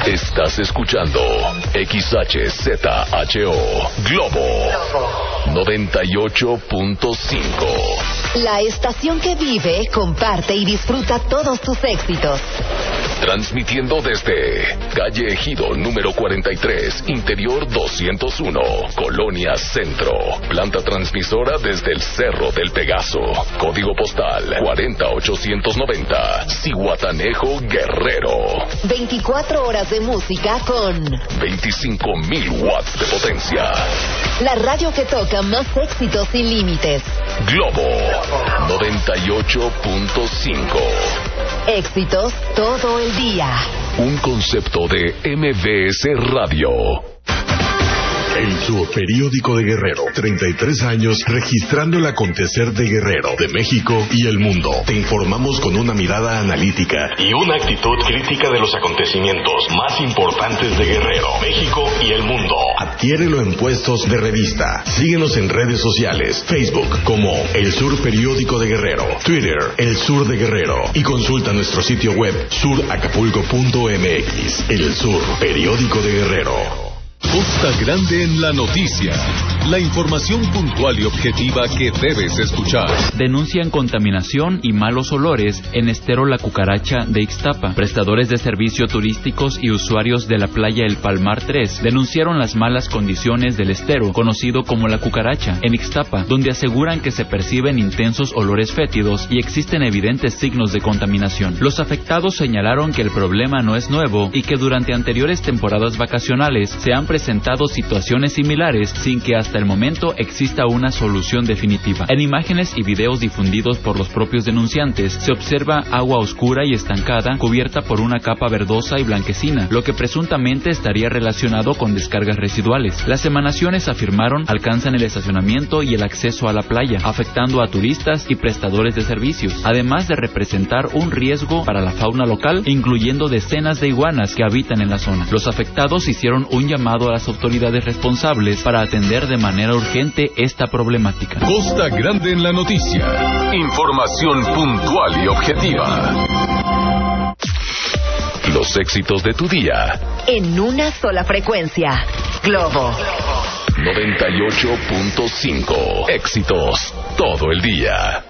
Estás escuchando XHZHO Globo 98.5. La estación que vive, comparte y disfruta todos tus éxitos. Transmitiendo desde Calle Ejido número 43, Interior 201, Colonia Centro. Planta transmisora desde el Cerro del Pegaso. Código postal 40890, Zihuatanejo, Guerrero. 24 horas de música con 25,000 watts de potencia. La radio que toca más éxitos sin límites. Globo 98.5. Éxitos todo el día. Un concepto de MBS Radio. El Sur, periódico de Guerrero. 33 años registrando el acontecer de Guerrero, de México y el mundo. Te informamos con una mirada analítica y una actitud crítica de los acontecimientos más importantes de Guerrero, México y el mundo. Adquiérelo en puestos de revista. Síguenos en redes sociales. Facebook como El Sur, periódico de Guerrero. Twitter, El Sur de Guerrero. Y consulta nuestro sitio web suracapulco.mx. El Sur, periódico de Guerrero. Costa Grande en la noticia. La información puntual y objetiva que debes escuchar. Denuncian contaminación y malos olores en Estero La Cucaracha de Ixtapa. Prestadores de servicios turísticos y usuarios de la playa El Palmar 3 denunciaron las malas condiciones del estero, conocido como La Cucaracha, en Ixtapa, donde aseguran que se perciben intensos olores fétidos y existen evidentes signos de contaminación. Los afectados señalaron que el problema no es nuevo y que durante anteriores temporadas vacacionales se han presentado situaciones similares sin que hasta el momento exista una solución definitiva. En imágenes y videos difundidos por los propios denunciantes se observa agua oscura y estancada cubierta por una capa verdosa y blanquecina, lo que presuntamente estaría relacionado con descargas residuales. Las emanaciones, afirmaron, alcanzan el estacionamiento y el acceso a la playa, afectando a turistas y prestadores de servicios, además de representar un riesgo para la fauna local, incluyendo decenas de iguanas que habitan en la zona. Los afectados hicieron un llamado a las autoridades responsables para atender de manera urgente esta problemática. Costa Grande en la noticia. Información puntual y objetiva. Los éxitos de tu día. En una sola frecuencia. Globo 98.5. Éxitos todo el día.